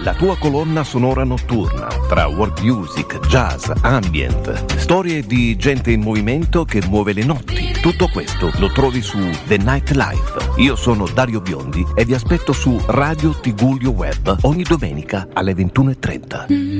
la tua colonna sonora notturna, tra world music, jazz, ambient, storie di gente in movimento che muove le notti. Tutto questo lo trovi su The Night Life. Io sono Dario Biondi e vi aspetto su Radio Tigullio Web ogni domenica alle 21:30.